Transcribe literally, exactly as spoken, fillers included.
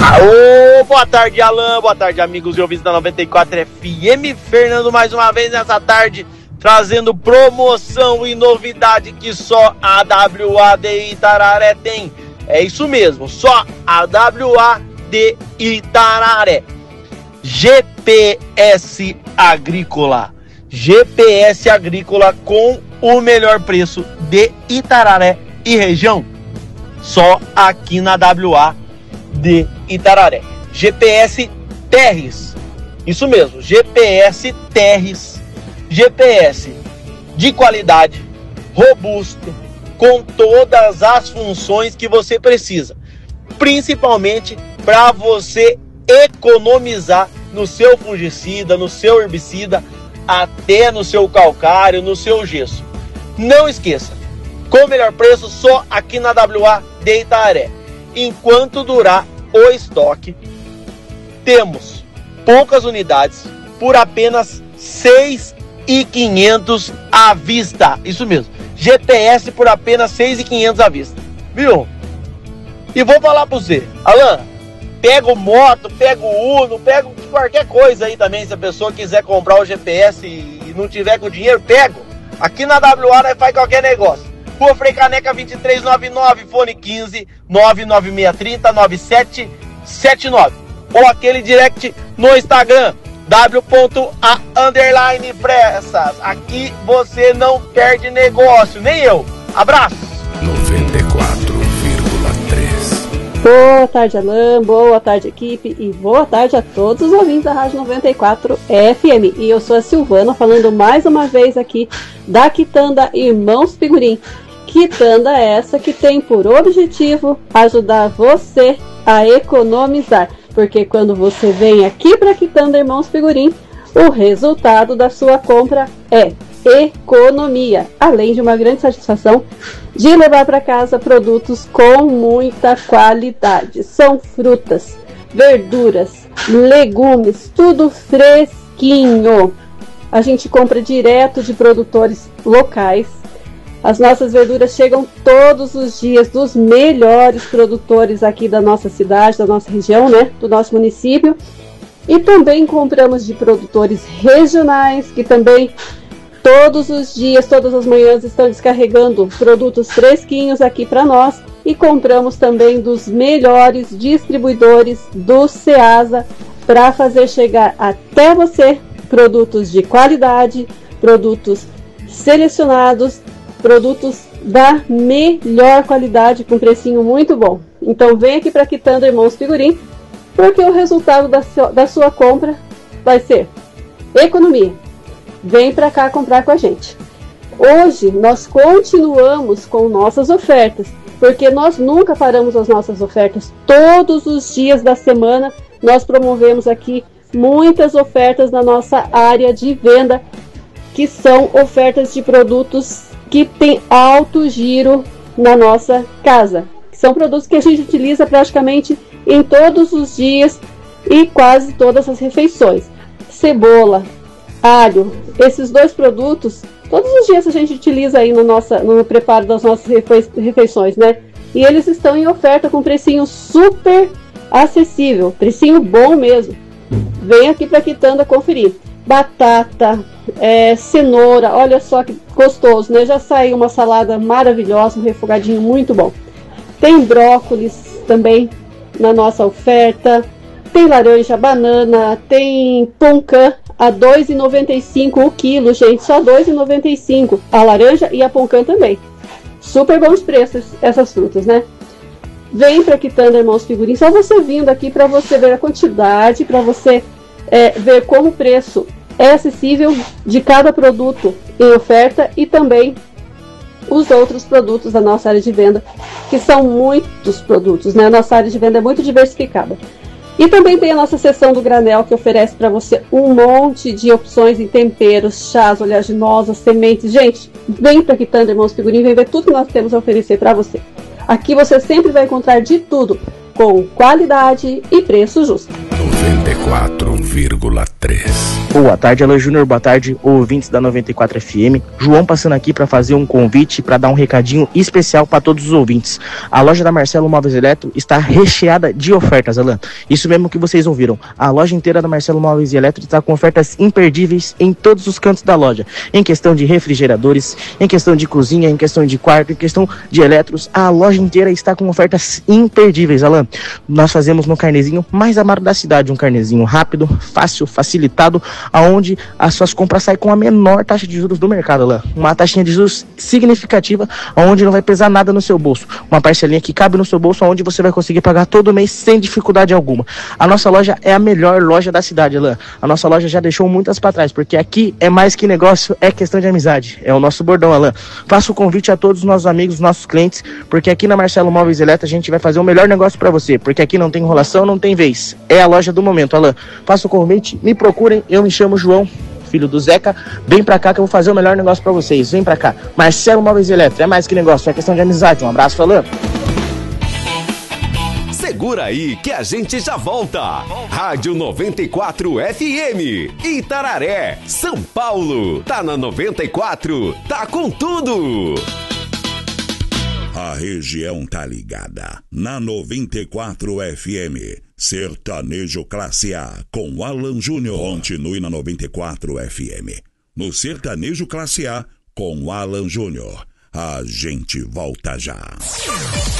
Ô, boa tarde, Alan, boa tarde, amigos e ouvintes da noventa e quatro F M. Fernando mais uma vez nessa tarde, trazendo promoção e novidade que só a W A de Itararé tem. É isso mesmo, só a W A de Itararé. G P S Agrícola. G P S Agrícola com o melhor preço de Itararé e região. Só aqui na W A de Itararé. G P S Terres. Isso mesmo, G P S Terres. G P S de qualidade, robusto, com todas as funções que você precisa. Principalmente para você economizar no seu fungicida, no seu herbicida, até no seu calcário, no seu gesso. Não esqueça, com o melhor preço só aqui na W A de Itararé. Enquanto durar o estoque, temos poucas unidades por apenas seis mil e quinhentos à vista. Isso mesmo, G P S por apenas seis mil e quinhentos à vista. Viu? E vou falar para você, Alan, pega o moto, pega o Uno, pega qualquer coisa aí também. Se a pessoa quiser comprar o G P S e não tiver com dinheiro, pega. Aqui na W A nós faz qualquer negócio. Rua Frei Caneca vinte e três noventa e nove, fone quinze, nove nove seis três zero, nove sete sete nove. Ou aquele direct no Instagram, w.a underline pressas. Aqui você não perde negócio, nem eu. Abraço. noventa e quatro vírgula três. Boa tarde, Alan, boa tarde, equipe, e boa tarde a todos os ouvintes da Rádio noventa e quatro F M. E eu sou a Silvana, falando mais uma vez aqui da Quitanda Irmãos Figurim. Quitanda essa que tem por objetivo ajudar você a economizar. Porque quando você vem aqui para Quitanda Irmãos Figurim, o resultado da sua compra é economia, além de uma grande satisfação de levar para casa produtos com muita qualidade. São frutas, verduras, legumes, tudo fresquinho. A gente compra direto de produtores locais. As nossas verduras chegam todos os dias dos melhores produtores aqui da nossa cidade, da nossa região, né, do nosso município. E também compramos de produtores regionais, que também todos os dias, todas as manhãs estão descarregando produtos fresquinhos aqui para nós. E compramos também dos melhores distribuidores do Ceasa para fazer chegar até você produtos de qualidade, produtos selecionados, produtos da melhor qualidade com precinho muito bom. Então vem aqui para Quitanda Irmãos Figurim, porque o resultado da, su- da sua compra vai ser economia. Vem para cá comprar com a gente. Hoje nós continuamos com nossas ofertas, porque nós nunca paramos as nossas ofertas. Todos os dias da semana nós promovemos aqui muitas ofertas na nossa área de venda, que são ofertas de produtos que tem alto giro na nossa casa. São produtos que a gente utiliza praticamente em todos os dias e quase todas as refeições. Cebola, alho, esses dois produtos, todos os dias a gente utiliza aí no, nossa, no preparo das nossas refeições, né? E eles estão em oferta com precinho super acessível, precinho bom mesmo. Vem aqui para Quitanda conferir. Batata, é, cenoura, olha só que gostoso, né? Já saiu uma salada maravilhosa, um refogadinho muito bom. Tem brócolis também na nossa oferta. Tem laranja, banana, tem poncã a dois reais e noventa e cinco centavos o quilo, gente, só dois reais e noventa e cinco centavos. A laranja e a poncã também. Super bons preços essas frutas, né? Vem para Quitanda Irmãos Figurim, só você vindo aqui para você ver a quantidade, para você é, ver como o preço é acessível de cada produto em oferta e também os outros produtos da nossa área de venda, que são muitos produtos, né? A nossa área de venda é muito diversificada. E também tem a nossa seção do granel, que oferece para você um monte de opções em temperos, chás, oleaginosas, sementes. Gente, vem para Quitanda Irmãos Figurim, vem ver tudo que nós temos a oferecer para você. Aqui você sempre vai encontrar de tudo, com qualidade e preço justo. noventa e quatro vírgula três. Boa tarde, Alan Júnior, boa tarde, ouvintes da noventa e quatro F M. João passando aqui para fazer um convite, para dar um recadinho especial para todos os ouvintes. A loja da Marcelo Móveis Eletro está recheada de ofertas, Alan. Isso mesmo que vocês ouviram. A loja inteira da Marcelo Móveis Eletro está com ofertas imperdíveis em todos os cantos da loja. Em questão de refrigeradores, em questão de cozinha, em questão de quarto, em questão de eletros, a loja inteira está com ofertas imperdíveis, Alan. Nós fazemos no carnezinho mais amado da cidade, um carnezinho rápido, fácil, facilitado, aonde as suas compras saem com a menor taxa de juros do mercado, Alan. Uma taxinha de juros significativa, onde não vai pesar nada no seu bolso. Uma parcelinha que cabe no seu bolso, onde você vai conseguir pagar todo mês sem dificuldade alguma. A nossa loja é a melhor loja da cidade, Alan. A nossa loja já deixou muitas para trás, porque aqui é mais que negócio, é questão de amizade. É o nosso bordão, Alan. Faço o convite a todos os nossos amigos, nossos clientes, porque aqui na Marcelo Móveis Eletro a gente vai fazer o melhor negócio para você, porque aqui não tem enrolação, não tem vez. É a loja do momento, Alan. Faço o convite, me procurem, eu me chamo João, filho do Zeca. Vem pra cá que eu vou fazer o melhor negócio pra vocês. Vem pra cá. Marcelo Móveis Eletro, é mais que negócio, é questão de amizade. Um abraço, Alan. Segura aí que a gente já volta. Rádio noventa e quatro F M, Itararé, São Paulo. Tá na noventa e quatro, tá com tudo. A região tá ligada na noventa e quatro F M. Sertanejo Classe A com Alan Júnior. Continue na noventa e quatro F M. No Sertanejo Classe A com Alan Júnior. A gente volta já.